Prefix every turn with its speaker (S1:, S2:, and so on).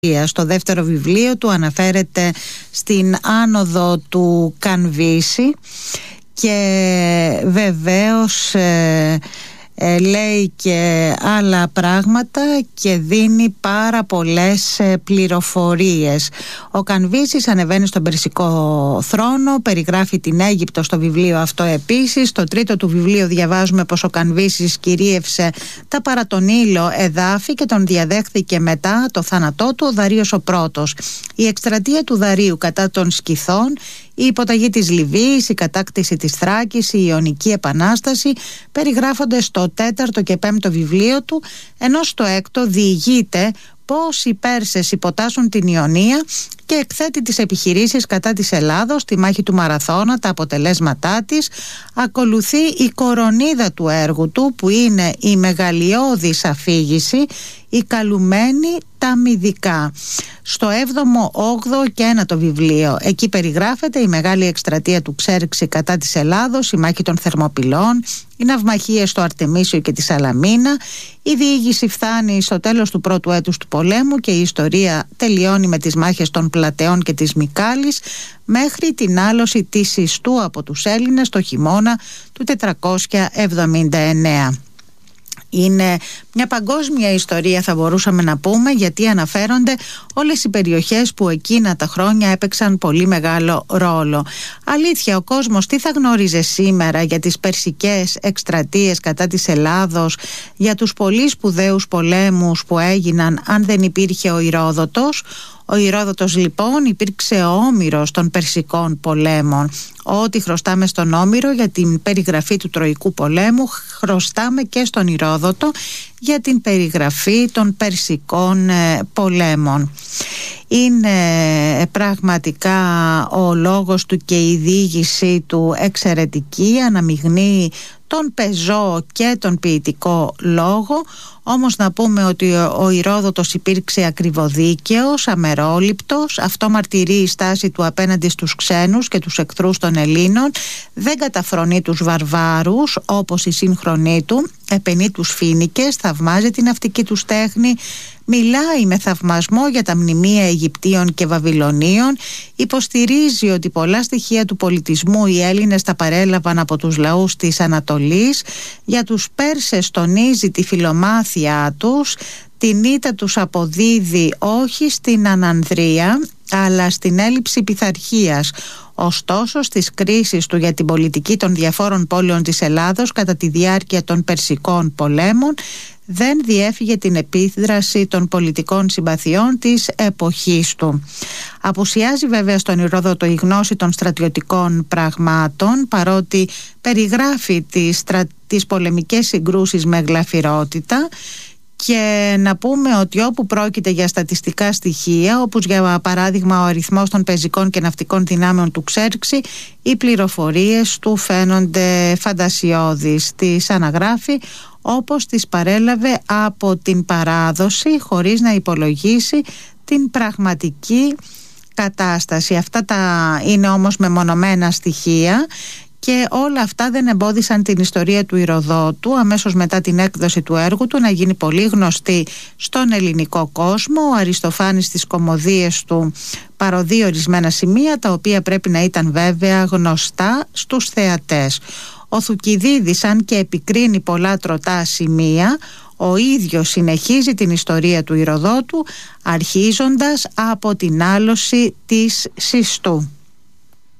S1: Στο δεύτερο βιβλίο του αναφέρεται στην άνοδο του Κανβίση και βεβαίως λέει και άλλα πράγματα και δίνει πάρα πολλές πληροφορίες. Ο Κανβίσης ανεβαίνει στον Περσικό θρόνο, περιγράφει την Αίγυπτο στο βιβλίο αυτό επίσης. Στο τρίτο του βιβλίο διαβάζουμε πως ο Κανβίσης κυρίευσε τα παρά τον ήλιο εδάφη και τον διαδέχθηκε μετά το θάνατό του ο Δαρείος ο πρώτος. Η εκστρατεία του Δαρείου κατά των Σκυθών, η υποταγή της Λιβύης, η κατάκτηση της Θράκης, η Ιωνική Επανάσταση περιγράφονται στο τέταρτο και πέμπτο βιβλίο του, ενώ στο έκτο διηγείται πώς οι Πέρσες υποτάσσουν την Ιωνία και εκθέτει τις επιχειρήσεις κατά της Ελλάδος, τη μάχη του Μαραθώνα, τα αποτελέσματά της. Ακολουθεί η κορονίδα του έργου του που είναι η μεγαλειώδης αφήγηση, η καλουμένη τα μυδικά. Στο 7ο, 8ο και 9ο βιβλίο εκεί περιγράφεται η μεγάλη εκστρατεία του Ξέρξη κατά της Ελλάδος, η μάχη των Θερμοπυλών, οι ναυμαχίες στο Αρτεμίσιο και τη Σαλαμίνα. Η διήγηση φτάνει στο τέλος του πρώτου έτους του πολέμου και η ιστορία τελειώνει με τις μάχες των Πλατεών και της Μικάλης μέχρι την άλωση της Ιστού από τους Έλληνες το χειμώνα του 479. Είναι μια παγκόσμια ιστορία, θα μπορούσαμε να πούμε, γιατί αναφέρονται όλες οι περιοχές που εκείνα τα χρόνια έπαιξαν πολύ μεγάλο ρόλο. Αλήθεια, ο κόσμος τι θα γνώριζε σήμερα για τις περσικές εκστρατείες κατά της Ελλάδος, για τους πολύ σπουδαίους πολέμους που έγιναν αν δεν υπήρχε ο Ηρόδοτος? Ο Ηρόδοτος λοιπόν υπήρξε ο όμηρος των περσικών πολέμων. Ό,τι χρωστάμε στον Όμηρο για την περιγραφή του Τροϊκού πολέμου, χρωστάμε και στον Ηρόδοτο για την περιγραφή των περσικών πολέμων. Είναι πραγματικά ο λόγος του και η διήγησή του εξαιρετική, αναμειγνύει τον πεζό και τον ποιητικό λόγο. Όμως να πούμε ότι ο Ηρόδοτος υπήρξε ακριβοδίκαιος, αμερόληπτος. Αυτό μαρτυρεί η στάση του απέναντι στους ξένους και τους εχθρούς των Ελλήνων. Δεν καταφρονεί τους βαρβάρους όπως οι σύγχρονοί του, επενεί τους φοίνικες, θαυμάζει την ναυτική τους τέχνη, μιλάει με θαυμασμό για τα μνημεία Αιγυπτίων και Βαβυλωνίων, υποστηρίζει ότι πολλά στοιχεία του πολιτισμού οι Έλληνες τα παρέλαβαν από τους λαούς της Ανατολής. Για τους Πέρσες τονίζει τη φιλομάθειά τους, την ήττα τους αποδίδει όχι στην ανανδρεία αλλά στην έλλειψη πειθαρχίας. Ωστόσο, στις κρίσεις του για την πολιτική των διαφόρων πόλεων της Ελλάδος κατά τη διάρκεια των περσικών πολέμων δεν διέφυγε την επίδραση των πολιτικών συμπαθειών της εποχής του. Απουσιάζει βέβαια στον Ηρόδοτο η γνώση των στρατιωτικών πραγμάτων, παρότι περιγράφει τις πολεμικές συγκρούσεις με γλαφυρότητα. Και να πούμε ότι όπου πρόκειται για στατιστικά στοιχεία, όπως για παράδειγμα ο αριθμός των πεζικών και ναυτικών δυνάμεων του Ξέρξη, οι πληροφορίες του φαίνονται φαντασιώδεις. Τις αναγράφει όπως τις παρέλαβε από την παράδοση, χωρίς να υπολογίσει την πραγματική κατάσταση. Αυτά είναι όμως μεμονωμένα στοιχεία. Και όλα αυτά δεν εμπόδισαν την ιστορία του Ηροδότου αμέσως μετά την έκδοση του έργου του να γίνει πολύ γνωστή στον ελληνικό κόσμο. Ο Αριστοφάνης στις κωμωδίες του παροδεί ορισμένα σημεία, τα οποία πρέπει να ήταν βέβαια γνωστά στους θεατές. Ο Θουκυδίδης, αν και επικρίνει πολλά τροτά σημεία, ο ίδιος συνεχίζει την ιστορία του Ηροδότου αρχίζοντας από την άλωση της Sistού.